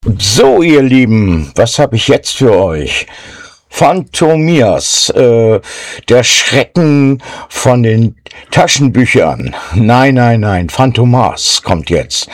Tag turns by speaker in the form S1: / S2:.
S1: So, ihr Lieben, was habe ich jetzt für euch? Phantomias, der Schrecken von den Taschenbüchern. Nein, Phantomas kommt jetzt.